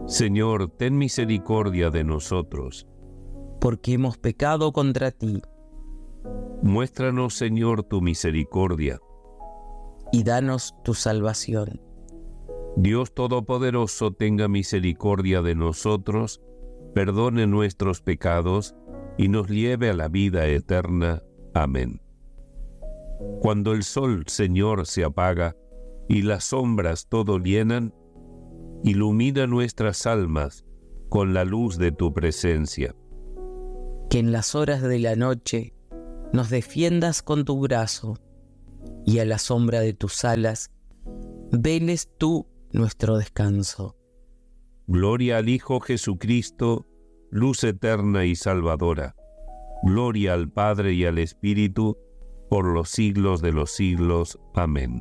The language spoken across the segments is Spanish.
Señor, ten misericordia de nosotros. Porque hemos pecado contra ti. Muéstranos, Señor, tu misericordia. Y danos tu salvación. Dios Todopoderoso, tenga misericordia de nosotros, perdone nuestros pecados y nos lleve a la vida eterna. Amén. Cuando el sol, Señor, se apaga y las sombras todo llenan, ilumina nuestras almas con la luz de tu presencia. Que en las horas de la noche nos defiendas con tu brazo, y a la sombra de tus alas veles tú nuestro descanso. Gloria al Hijo Jesucristo, luz eterna y salvadora. Gloria al Padre y al Espíritu, por los siglos de los siglos. Amén.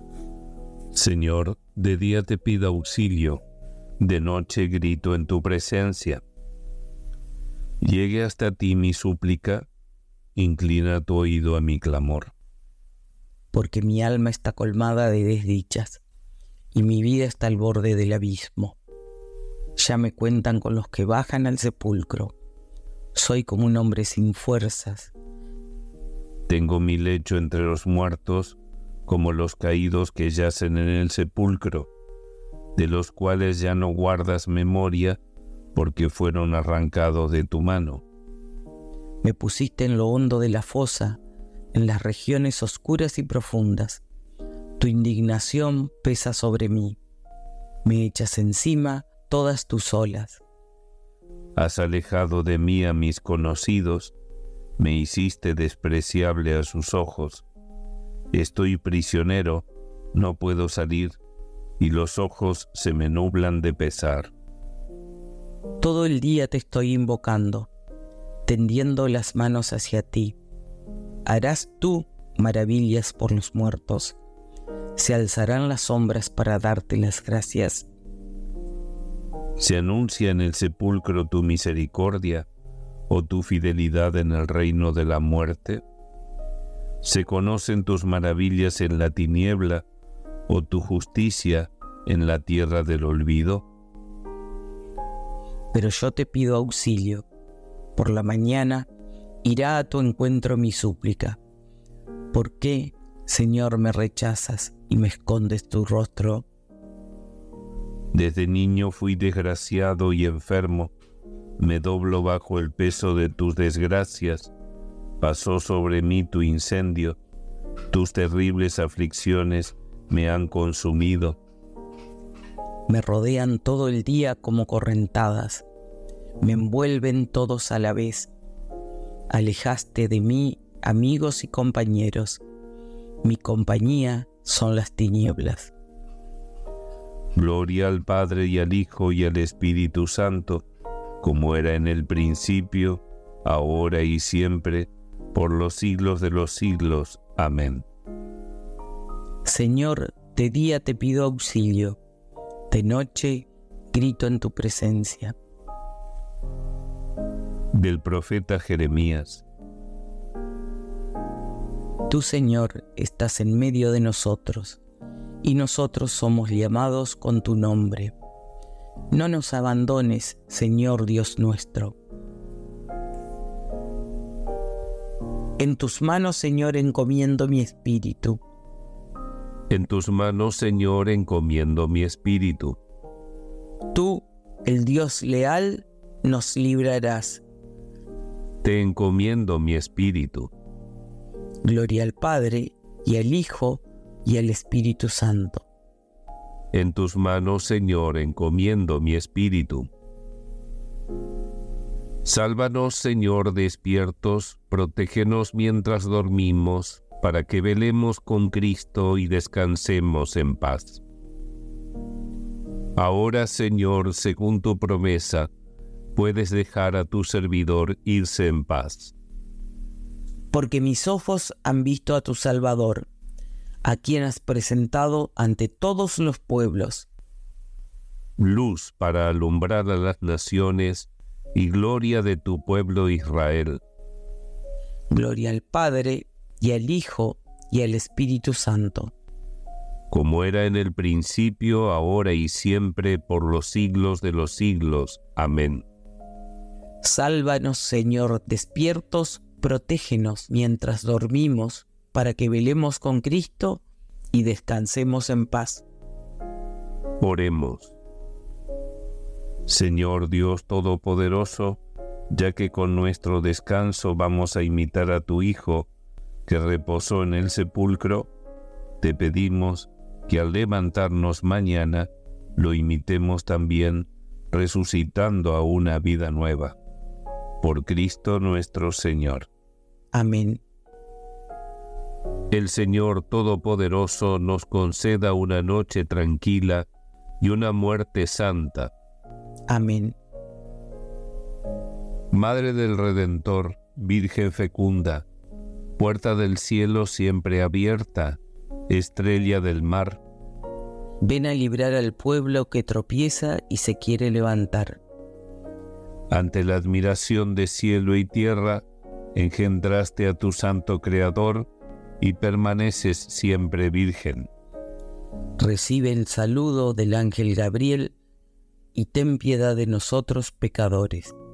Señor, de día te pido auxilio, de noche grito en tu presencia. Llegue hasta ti mi súplica, inclina tu oído a mi clamor. Porque mi alma está colmada de desdichas, y mi vida está al borde del abismo. Ya me cuentan con los que bajan al sepulcro. Soy como un hombre sin fuerzas. Tengo mi lecho entre los muertos, como los caídos que yacen en el sepulcro, de los cuales ya no guardas memoria, porque fueron arrancados de tu mano. Me pusiste en lo hondo de la fosa, en las regiones oscuras y profundas. Tu indignación pesa sobre mí. Me echas encima todas tus olas. Has alejado de mí a mis conocidos, me hiciste despreciable a sus ojos. Estoy prisionero, no puedo salir, y los ojos se me nublan de pesar. Todo el día te estoy invocando, tendiendo las manos hacia ti. Harás tú maravillas por los muertos. Se alzarán las sombras para darte las gracias. ¿Se anuncia en el sepulcro tu misericordia o tu fidelidad en el reino de la muerte? ¿Se conocen tus maravillas en la tiniebla o tu justicia en la tierra del olvido? Pero yo te pido auxilio. Por la mañana irá a tu encuentro mi súplica. ¿Por qué, Señor, me rechazas y me escondes tu rostro? Desde niño fui desgraciado y enfermo. Me doblo bajo el peso de tus desgracias. Pasó sobre mí tu incendio. Tus terribles aflicciones me han consumido. Me rodean todo el día como correntadas. Me envuelven todos a la vez. Alejaste de mí amigos y compañeros. Mi compañía son las tinieblas. Gloria al Padre y al Hijo y al Espíritu Santo, como era en el principio, ahora y siempre, por los siglos de los siglos. Amén. Señor, de día te pido auxilio, de noche grito en tu presencia. Del profeta Jeremías. Tú, Señor, estás en medio de nosotros, y nosotros somos llamados con tu nombre. No nos abandones, Señor Dios nuestro. En tus manos, Señor, encomiendo mi espíritu. En tus manos, Señor, encomiendo mi espíritu. Tú, el Dios leal, nos librarás. Te encomiendo mi espíritu. Gloria al Padre, y al Hijo, y al Espíritu Santo. En tus manos, Señor, encomiendo mi espíritu. Sálvanos, Señor, despiertos, protégenos mientras dormimos, para que velemos con Cristo y descansemos en paz. Ahora, Señor, según tu promesa, puedes dejar a tu servidor irse en paz. Porque mis ojos han visto a tu Salvador, a quien has presentado ante todos los pueblos. Luz para alumbrar a las naciones y gloria de tu pueblo Israel. Gloria al Padre, y al Hijo, y al Espíritu Santo. como era en el principio, ahora y siempre, por los siglos de los siglos. Amén. Sálvanos, Señor, despiertos, protégenos mientras dormimos, para que velemos con Cristo y descansemos en paz. Oremos. Señor Dios Todopoderoso, ya que con nuestro descanso vamos a imitar a tu Hijo, que reposó en el sepulcro, te pedimos que al levantarnos mañana lo imitemos también, resucitando a una vida nueva. Por Cristo nuestro Señor. Amén. El Señor Todopoderoso nos conceda una noche tranquila y una muerte santa. Amén. Madre del Redentor, Virgen fecunda, puerta del cielo siempre abierta, estrella del mar, ven a librar al pueblo que tropieza y se quiere levantar. Ante la admiración de cielo y tierra, engendraste a tu santo Creador y permaneces siempre virgen. Recibe el saludo del ángel Gabriel y ten piedad de nosotros pecadores.